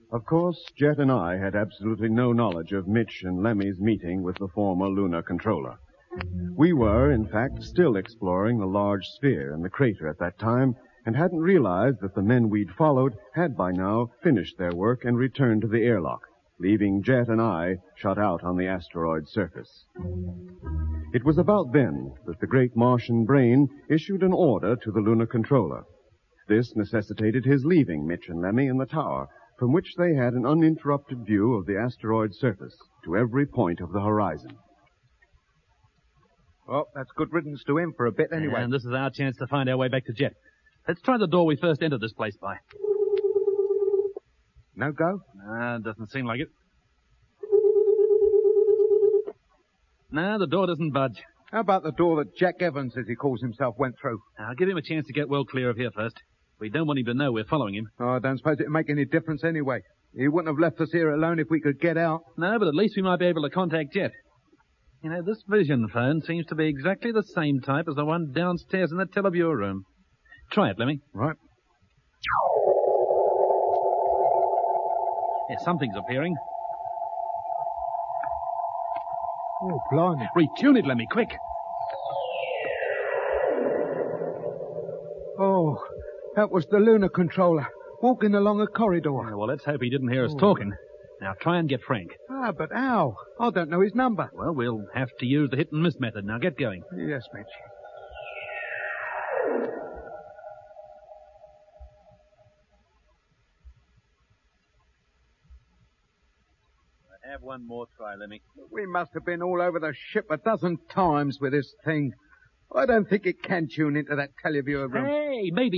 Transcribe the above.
Of course, Jet and I had absolutely no knowledge of Mitch and Lemmy's meeting with the former lunar controller. We were, in fact, still exploring the large sphere in the crater at that time and hadn't realized that the men we'd followed had by now finished their work and returned to the airlock, leaving Jet and I shut out on the asteroid's surface. It was about then that the great Martian brain issued an order to the lunar controller. This necessitated his leaving Mitch and Lemmy in the tower, from which they had an uninterrupted view of the asteroid's surface to every point of the horizon. Well, that's good riddance to him for a bit anyway. And this is our chance to find our way back to Jet. Let's try the door we first entered this place by. No go? Doesn't seem like it. No, the door doesn't budge. How about the door that Jack Evans, as he calls himself, went through? I'll give him a chance to get well clear of here first. We don't want him to know we're following him. Oh, I don't suppose it'd make any difference anyway. He wouldn't have left us here alone if we could get out. No, but at least we might be able to contact Jet. You know, this vision phone seems to be exactly the same type as the one downstairs in the televiewer room. Try it, Lemmy. Right. Yeah, something's appearing. Oh, blimey. Retune it, Lemmy, quick. Oh, that was the lunar controller, walking along a corridor. Yeah, well, let's hope he didn't hear us talking. Now, try and get Frank. But how? I don't know his number. Well, we'll have to use the hit and miss method. Now, get going. Yes, Mitch. Have one more try, Lemmy. We must have been all over the ship a dozen times with this thing. I don't think it can tune into that televiewer room. Hey, maybe